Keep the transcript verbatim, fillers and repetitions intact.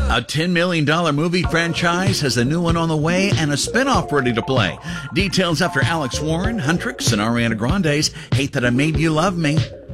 A ten million dollars movie franchise has a new one on the way and a spinoff ready to play. Details after Alex Warren, Huntrix, and Ariana Grande's Hate That I Made You Love Me.